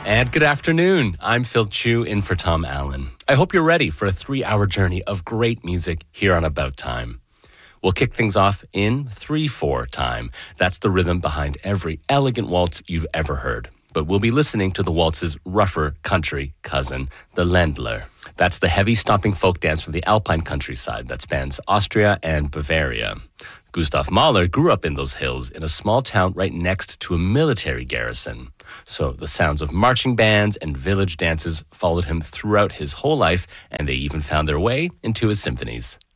And good afternoon. I'm Phil Chu in for Tom Allen. I hope you're ready for a 3-hour journey of great music here on About Time. We'll kick things off in 3/4 time. That's the rhythm behind every elegant waltz you've ever heard. But we'll be listening to the waltz's rougher country cousin, the Ländler. That's the heavy stomping folk dance from the Alpine countryside that spans Austria and Bavaria. Gustav Mahler grew up in those hills in a small town right next to a military garrison. So the sounds of marching bands and village dances followed him throughout his whole life, and they even found their way into his symphonies.